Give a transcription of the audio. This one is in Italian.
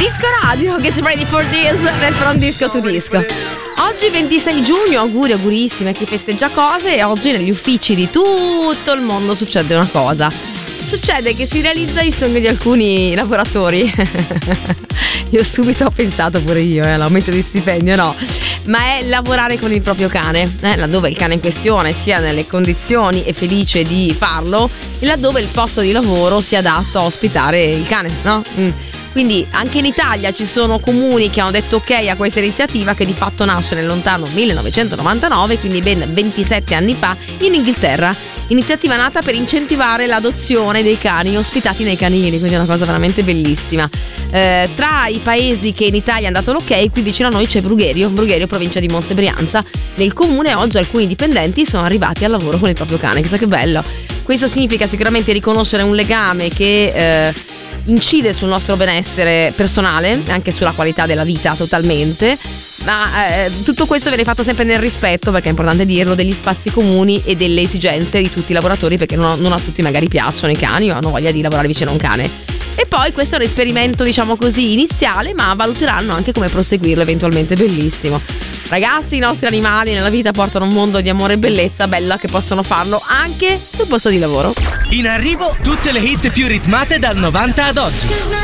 Disco Radio, get ready for this, nel From Disco to Disco. Oggi 26 giugno, augurissimi a chi festeggia cose, e oggi negli uffici di tutto il mondo succede una cosa. Succede che si realizza il sogno di alcuni lavoratori. Io subito ho pensato pure io, l'aumento di stipendio no, ma è lavorare con il proprio cane, laddove il cane in questione sia nelle condizioni e felice di farlo, e laddove il posto di lavoro sia adatto a ospitare il cane, no? Quindi anche in Italia ci sono comuni che hanno detto ok a questa iniziativa, che di fatto nasce nel lontano 1999, quindi ben 27 anni fa, in Inghilterra. Iniziativa nata per incentivare l'adozione dei cani ospitati nei canili, quindi è una cosa veramente bellissima. Tra i paesi che in Italia hanno dato l'ok, qui vicino a noi c'è Brugherio, provincia di Monza e Brianza. Nel comune oggi alcuni dipendenti sono arrivati al lavoro con il proprio cane, chissà che bello. Questo significa sicuramente riconoscere un legame che incide sul nostro benessere personale e anche sulla qualità della vita totalmente, ma tutto questo viene fatto sempre nel rispetto, perché è importante dirlo, degli spazi comuni e delle esigenze di tutti i lavoratori, perché non a tutti magari piacciono i cani o hanno voglia di lavorare vicino a un cane. E poi questo è un esperimento, diciamo così, iniziale, ma valuteranno anche come proseguirlo, eventualmente. Bellissimo. Ragazzi, i nostri animali nella vita portano un mondo di amore e bellezza bella, che possono farlo anche sul posto di lavoro. In arrivo tutte le hit più ritmate dal 90 ad oggi.